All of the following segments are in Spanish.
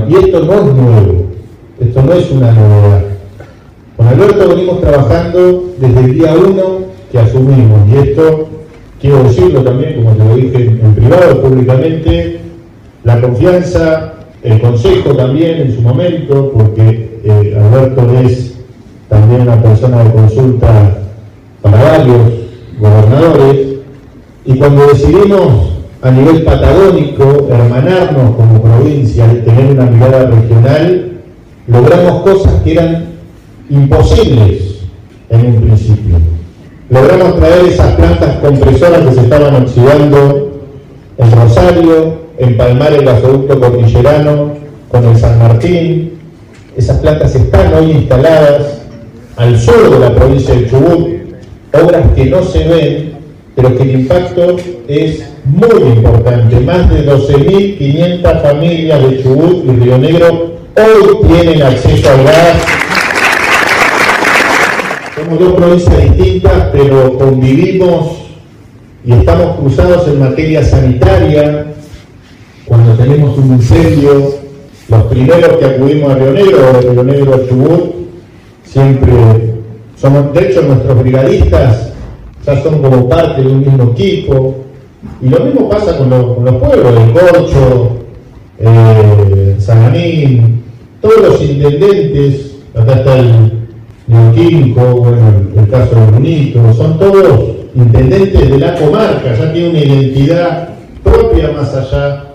Bueno, y esto no es nuevo, esto no es una novedad. Con Alberto venimos trabajando desde el día 1 que asumimos, y esto quiero decirlo también, como te lo dije en privado, públicamente, la confianza, el consejo también en su momento, porque Alberto es también una persona de consulta para varios gobernadores, y cuando decidimos a nivel patagónico hermanarnos como provincia y tener una mirada regional, logramos cosas que eran imposibles en un principio. Logramos traer esas plantas compresoras que se estaban oxidando en Rosario, empalmar el gasoducto cordillerano con el San Martín. Esas plantas están hoy instaladas al sur de la provincia de Chubut, obras que no se ven, pero que el impacto es muy importante. Más de 12.500 familias de Chubut y Río Negro hoy tienen acceso al gas. Somos dos provincias distintas, pero convivimos y estamos cruzados en materia sanitaria. Cuando tenemos un incendio, los primeros que acudimos a Río Negro o de Río Negro a Chubut, siempre somos, de hecho nuestros brigadistas ya son como parte de un mismo equipo, y lo mismo pasa con los pueblos, el Corcho, Sananín, todos los intendentes, acá está el Neuquinco, bueno, el caso de Brunito, son todos intendentes de la comarca, ya tiene una identidad propia más allá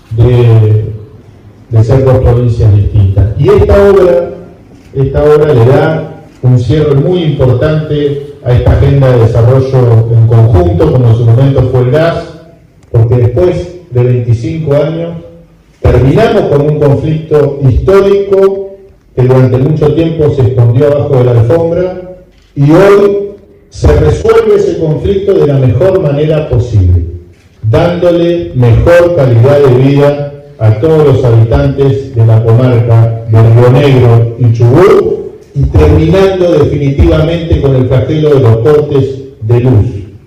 de ser dos provincias distintas. Y esta obra le da un cierre muy importante a esta agenda de desarrollo en conjunto, como en su momento fue el gas, porque después de 25 años terminamos con un conflicto histórico que durante mucho tiempo se escondió abajo de la alfombra, y hoy se resuelve ese conflicto de la mejor manera posible, dándole mejor calidad de vida a todos los habitantes de la comarca de Río Negro y Chubut, y terminando definitivamente con el flagelo de los cortes de luz.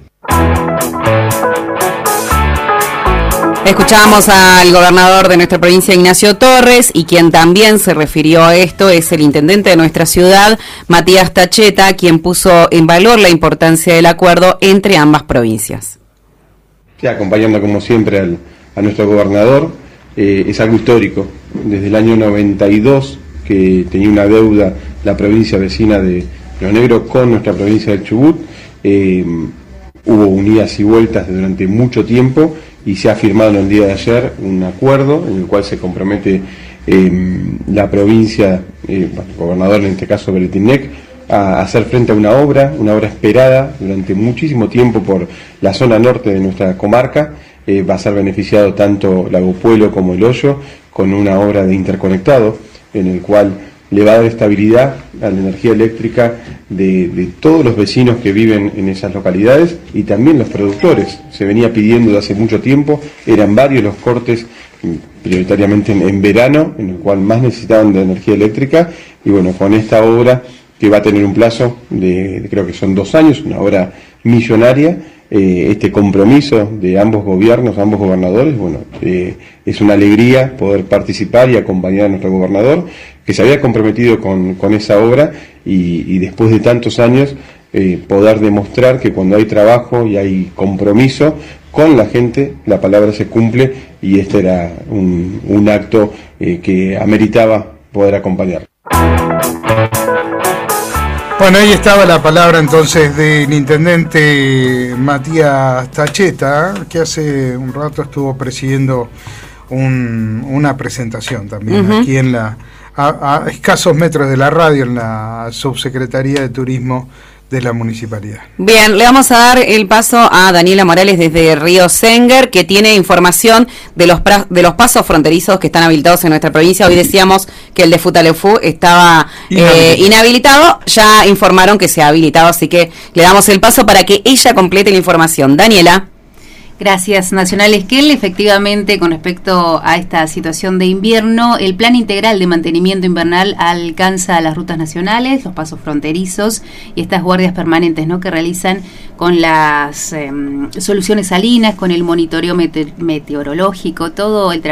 Escuchábamos al gobernador de nuestra provincia, Ignacio Torres, y quien también se refirió a esto es el intendente de nuestra ciudad, Matías Tacheta, quien puso en valor la importancia del acuerdo entre ambas provincias. Sí, acompañando como siempre a nuestro gobernador, es algo histórico. Desde el año 92 que tenía una deuda la provincia vecina de Río Negro con nuestra provincia de Chubut, hubo unidas y vueltas durante mucho tiempo, y se ha firmado en el día de ayer un acuerdo en el cual se compromete la provincia, el gobernador en este caso Bretinec, a hacer frente a una obra esperada durante muchísimo tiempo por la zona norte de nuestra comarca. Va a ser beneficiado tanto Lago Puelo como El Hoyo con una obra de interconectado en el cual le va a dar estabilidad a la energía eléctrica de todos los vecinos que viven en esas localidades, y también los productores. Se venía pidiendo de hace mucho tiempo, eran varios los cortes, prioritariamente en verano, en el cual más necesitaban de energía eléctrica, y bueno, con esta obra que va a tener un plazo de creo que son 2 años, una obra millonaria, este compromiso de ambos gobiernos, ambos gobernadores, bueno, es una alegría poder participar y acompañar a nuestro gobernador, que se había comprometido con esa obra, y después de tantos años poder demostrar que cuando hay trabajo y hay compromiso con la gente, la palabra se cumple, y este era un acto que ameritaba poder acompañar. Bueno, ahí estaba la palabra entonces del intendente Matías Tacheta, que hace un rato estuvo presidiendo una presentación también aquí en a escasos metros de la radio, en la Subsecretaría de Turismo de la Municipalidad. Bien, le vamos a dar el paso a Daniela Morales desde Río Senguer, que tiene información de los pasos fronterizos que están habilitados en nuestra provincia. Hoy decíamos que el de Futaleufú estaba inhabilitado, ya informaron que se ha habilitado, así que le damos el paso para que ella complete la información. Daniela. Gracias, Nacional Esquel. Efectivamente, con respecto a esta situación de invierno, el Plan Integral de Mantenimiento Invernal alcanza las rutas nacionales, los pasos fronterizos y estas guardias permanentes, ¿no?, que realizan con las soluciones salinas, con el monitoreo meteorológico, todo el